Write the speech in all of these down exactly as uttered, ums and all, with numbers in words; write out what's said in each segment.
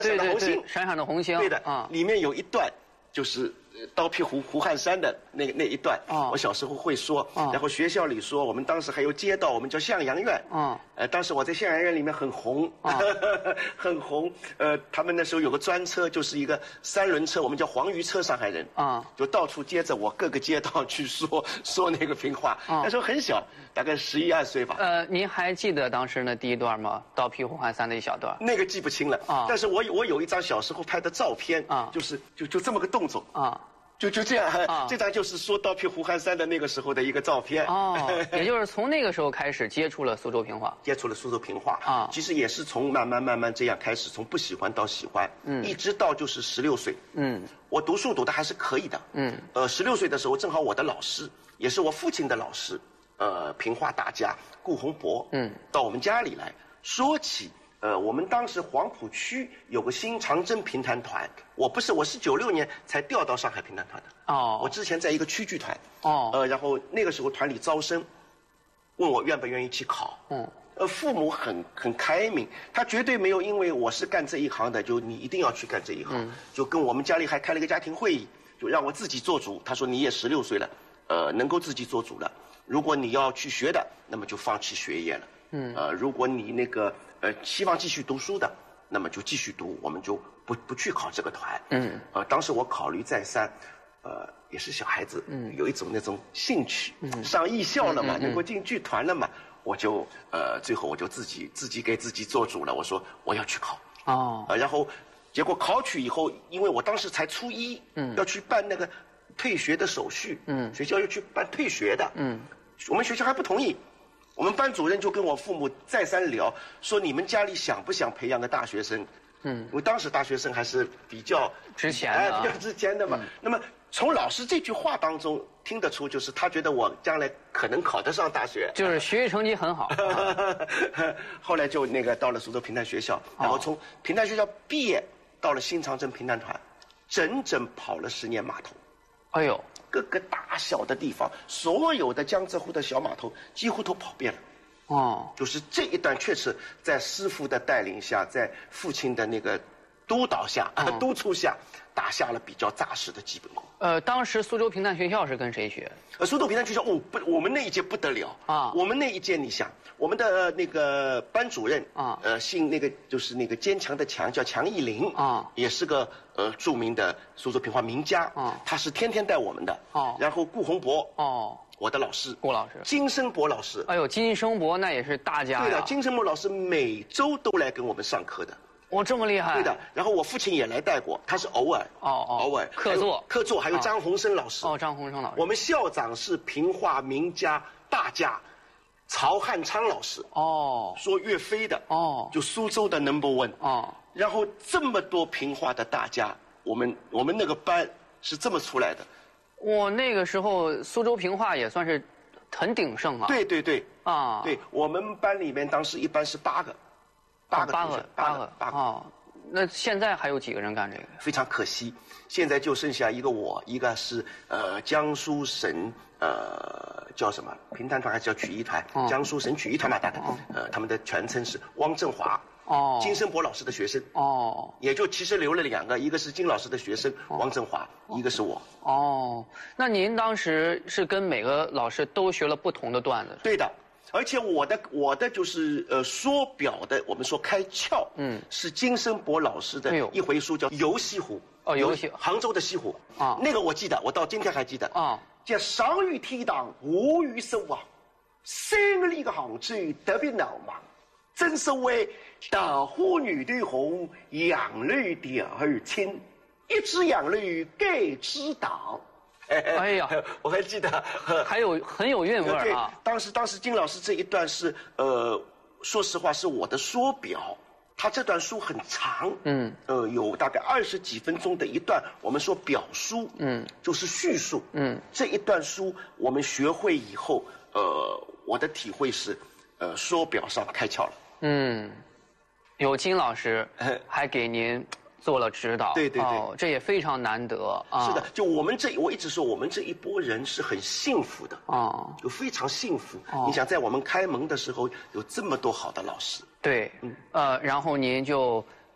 对对对， 闪闪的红星。 对的啊，里面有一段就是刀劈胡胡汉三的那那一段，哦、我小时候会说，哦、然后学校里说，我们当时还有街道，我们叫向阳院，嗯，呃，当时我在向阳院里面很红，哦、很红，呃，他们那时候有个专车，就是一个三轮车，我们叫黄鱼车，上海人，啊、哦，就到处接着我各个街道去说说那个评话，哦、那时候很小，大概十一二岁吧。 呃，您还记得当时那第一段吗？刀劈胡汉三的一小段？ 那个记不清了，啊、哦，但是我我有一张小时候拍的照片，啊、哦，就是就就这么个动作，啊、哦。就就这样，啊、这张就是说刀劈胡汉三的那个时候的一个照片。 哦，也就是从那个时候开始接触了苏州评话， 接触了苏州评话啊。其实也是从慢慢慢慢这样开始，从不喜欢到喜欢，嗯，一直到就是十六岁，嗯，我读书读的还是可以的，嗯，呃，十六岁的时候正好我的老师也是我父亲的老师，呃，评话大家顾洪博，嗯，到我们家里来说起。呃，我们当时黄浦区有个新长征评弹团，我不是，我是九六年才调到上海评弹团的。哦，我之前在一个区剧团。哦，呃，然后那个时候团里招生，问我愿不愿意去考。嗯，呃，父母很很开明，他绝对没有因为我是干这一行的，就你一定要去干这一行。嗯，就跟我们家里还开了一个家庭会议，就让我自己做主。他说你也十六岁了，呃，能够自己做主了。如果你要去学的，那么就放弃学业了。嗯，呃，如果你那个呃希望继续读书的，那么就继续读，我们就不不去考这个团。嗯，呃，当时我考虑再三，呃，也是小孩子，嗯，有一种那种兴趣，嗯，上艺校了嘛，嗯、能够进剧团了嘛，我就呃最后我就自己自己给自己做主了，我说我要去考。哦，呃，然后结果考取以后，因为我当时才初一，嗯，要去办那个退学的手续，嗯，学校要去办退学的，嗯，我们学校还不同意。我们班主任就跟我父母再三聊，说你们家里想不想培养个大学生？嗯，因为当时大学生还是比较值钱的、啊， 哎，比较值钱的嘛。嗯、那么从老师这句话当中听得出，就是他觉得我将来可能考得上大学， 就是学习成绩很好。啊、 后来就那个到了苏州评弹学校，然后从评弹学校毕业，到了新长征评弹团，整整跑了十年码头。 哎呦！ 各个大小的地方，所有的江浙沪的小码头几乎都跑遍了。哦，就是这一段确实在师傅的带领下，在父亲的那个督导下、哦、督促下，打下了比较扎实的基本功。 呃，当时苏州评弹学校是跟谁学？ 呃，苏州评弹学校，哦不，我们那一届不得了啊！我们那一届，你想，我们的那个班主任啊，呃，姓那个就是那个坚强的强，叫强义林啊，也是个呃著名的苏州评话名家啊，他是天天带我们的哦。然后顾洪博哦。我的老师顾老师， 金生博老师， 哎呦，金生博那也是大家呀。 对的，金生博老师每周都来跟我们上课的。 哦，这么厉害。 对的，然后我父亲也来带过，他是偶尔，哦哦，偶尔客座， 客座，还有张鸿生老师。 哦，张鸿生老师。 我们校长是评话名家大家曹汉昌老师。哦，说岳飞的。哦，就苏州的 number one。哦，然后这么多评话的大家，我们我们那个班是这么出来的。 我那个时候苏州评话也算是很鼎盛啊。 对对对啊，对我们班里面当时一般是八个， 八个八个八个八个哦。那现在还有几个人干这个？ 非常可惜，现在就剩下一个我，一个是呃江苏省呃叫什么评弹团还是叫曲艺团？哦、江苏省曲艺团嘛，大概、哦、呃他们的全称是汪振华。哦，金生博老师的学生哦，也就其实留了两个，一个是金老师的学生、哦、王振华，一个是我。 哦，那您当时是跟每个老师都学了不同的段子？ 对的，而且我的我的就是呃说表的，我们说开窍，嗯，是金生博老师的一回书叫《游西湖》。 哦，游西杭州的西湖啊，那个我记得，我到今天还记得啊。叫上与天堂，下与守望，三个里个杭州特别闹忙。正所谓大花女对红，杨柳第二青，一枝杨柳该知道。 哎呀， 我还记得， 还有很有韵味啊。 当时当时金老师这一段是呃，说实话是我的说表，他这段书很长，嗯，呃，有大概二十几分钟的一段，我们说表书，嗯，就是叙述，嗯，这一段书我们学会以后，呃，我的体会是，呃，说表上开窍了。嗯， 有金老师还给您做了指导， 对对对、哦， 这也非常难得啊。 是的，就我们这我一直说，我们这一波人是很幸福的啊，就非常幸福。哦、你想，在我们开门的时候有这么多好的老师， 对，嗯，呃，然后您就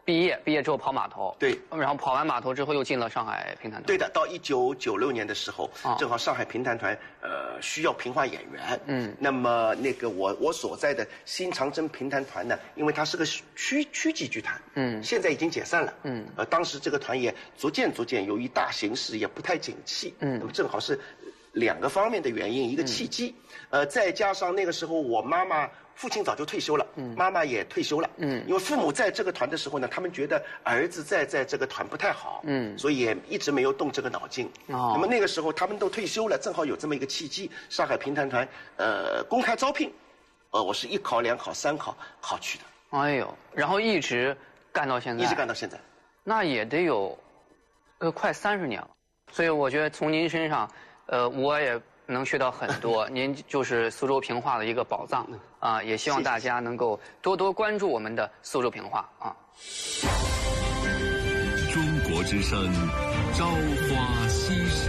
毕业，毕业之后跑码头。 对。 然后跑完码头之后又进了上海评弹团。 对的，到一九九六年的时候，哦、正好上海评弹团呃需要评话演员。嗯。那么那个我我所在的新长征评弹团呢，因为它是个区区级剧团，嗯，现在已经解散了。嗯。呃，当时这个团也逐渐逐渐由于大形势也不太景气。嗯。那么正好是两个方面的原因，一个契机，嗯、呃，再加上那个时候我妈妈。父亲早就退休了，嗯，妈妈也退休了，嗯，因为父母在这个团的时候呢，他们觉得儿子在在这个团不太好，嗯，所以也一直没有动这个脑筋。哦，那么那个时候他们都退休了，正好有这么一个契机，上海评弹团呃公开招聘，呃，我是一考、两考、三考考去的。 哎呦，然后一直干到现在， 一直干到现在， 那也得有呃快三十年了。所以我觉得从您身上，呃，我也。能学到很多，您就是苏州评话的一个宝藏啊！也希望大家能够多多关注我们的苏州评话啊！ 中国之声，朝花夕拾。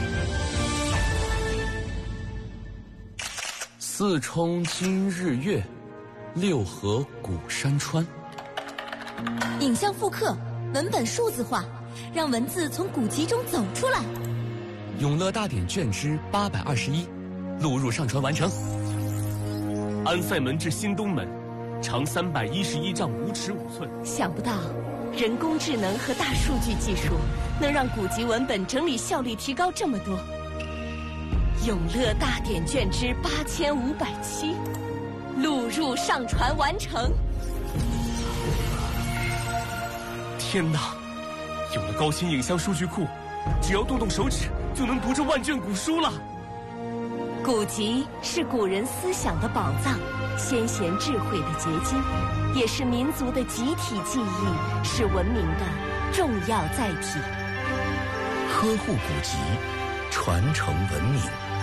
四冲今日月，六合古山川。 影像复刻，文本数字化，让文字从古籍中走出来。 永乐大典卷之八百二十一，录入上传完成。安塞门至新东门，长三百一十一丈五尺五寸。 想不到，人工智能和大数据技术能让古籍文本整理效率提高这么多。永乐大典卷之八千五百七，录入上传完成。 天哪！有了高新影像数据库，只要动动手指。就能读这万卷古书了。 古籍是古人思想的宝藏，先贤智慧的结晶，也是民族的集体记忆，是文明的重要载体。 呵护古籍，传承文明。